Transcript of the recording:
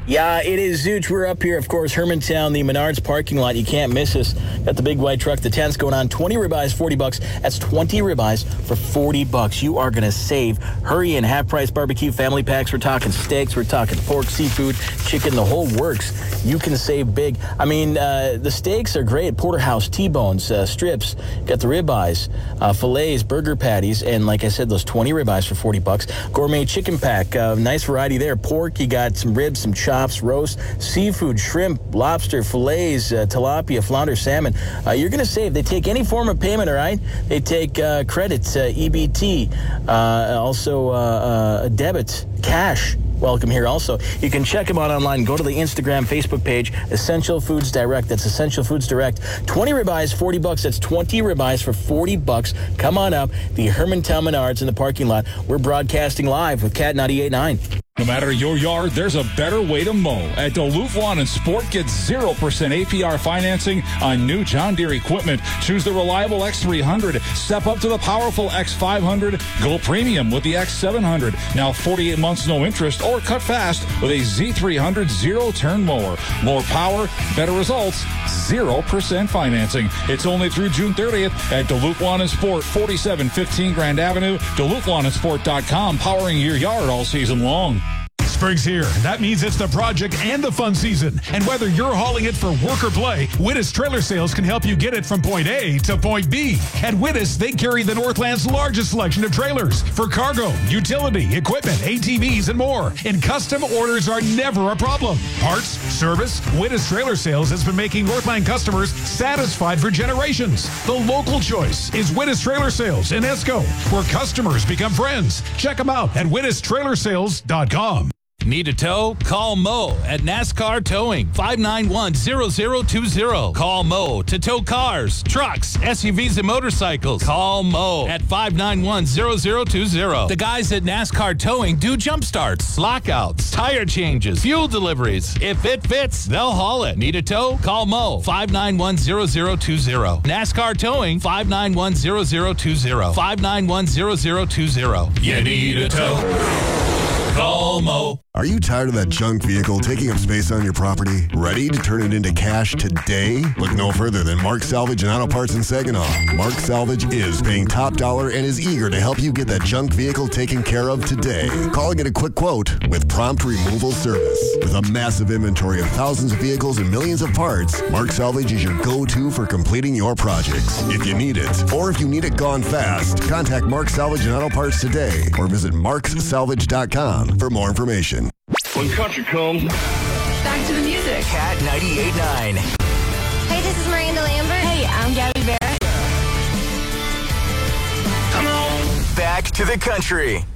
Yeah, it is Zooch. We're up here, of course, Hermantown, the Menards parking lot. You can't miss us. Got the big white truck. The tent's going on. 20 ribeyes, $40. That's 20 ribeyes for $40. You are going to save. Hurry in. Half-price barbecue family packs. We're talking steaks. We're talking pork, seafood, chicken, the whole works. You can save big. I mean, the steaks are great. Porterhouse, T-bones, strips. Got the ribeyes, fillets, burger patties, and like I said, those 20 ribeyes for $40. Gourmet chicken pack. Nice variety there. Pork, you got some ribs, some chops, roast, seafood, shrimp, lobster, fillets, tilapia, flounder, salmon. You're going to save. They take any form of payment, all right? They take credits, EBT, also debit, cash. Welcome here also. You can check them out online. Go to the Instagram, Facebook page, Essential Foods Direct. That's Essential Foods Direct. 20 ribeyes, $40. That's 20 ribeyes for $40. Come on up. The Hermantown Menards in the parking lot. We're broadcasting live with Cat 98.9. No matter your yard, there's a better way to mow. At Duluth Lawn and Sport, get 0% APR financing on new John Deere equipment. Choose the reliable X300. Step up to the powerful X500. Go premium with the X700. Now 48 months no interest, or cut fast with a Z300 zero-turn mower. More power, better results, 0% financing. It's only through June 30th at Duluth Lawn and Sport, 4715 Grand Avenue, DuluthLawnandSport.com, powering your yard all season long. Spring's here. That means it's the project and the fun season. And whether you're hauling it for work or play, Wittis Trailer Sales can help you get it from point A to point B. At Wittis, they carry the Northland's largest selection of trailers for cargo, utility, equipment, ATVs, and more. And custom orders are never a problem. Parts, service, Wittis Trailer Sales has been making Northland customers satisfied for generations. The local choice is Wittis Trailer Sales in Esco, where customers become friends. Check them out at WittisTrailerSales.com. Need a tow? Call Mo at NASCAR Towing, 591-0020. Call Mo to tow cars, trucks, SUVs, and motorcycles. Call Mo at 591-0020. The guys at NASCAR Towing do jump starts, lockouts, tire changes, fuel deliveries. If it fits, they'll haul it. Need a tow? Call Mo, 591-0020. NASCAR Towing, 591-0020. 591-0020. You need a tow? Call Mo. Are you tired of that junk vehicle taking up space on your property? Ready to turn it into cash today? Look no further than Mark Salvage and Auto Parts in Saginaw. Mark Salvage is paying top dollar and is eager to help you get that junk vehicle taken care of today. Calling it a quick quote with prompt removal service. With a massive inventory of thousands of vehicles and millions of parts, Mark Salvage is your go-to for completing your projects. If you need it, or if you need it gone fast, contact Mark Salvage and Auto Parts today or visit marksalvage.com for more information. When country comes, back to the music. Cat 98.9. Hey, this is Miranda Lambert. Hey, I'm Gabby Barrett. Come on. Back to the country.